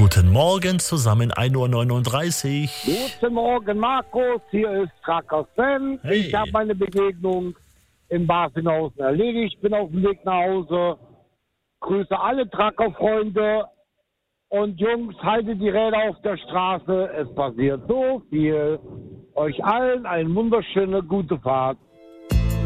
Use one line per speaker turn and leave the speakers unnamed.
Guten Morgen zusammen, 1:39 Uhr.
Guten Morgen, Markus. Hier ist Tracker Sven.
Hey.
Ich habe meine Begegnung im Basenhausen erledigt. Bin auf dem Weg nach Hause. Grüße alle Trucker-Freunde. Und Jungs, haltet die Räder auf der Straße. Es passiert so viel. Euch allen eine wunderschöne, gute Fahrt.